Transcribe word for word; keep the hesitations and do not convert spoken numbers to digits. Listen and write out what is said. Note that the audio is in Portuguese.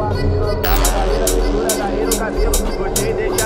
Soltar a bagaceira, segura daí no cabelo. Gostei, deixa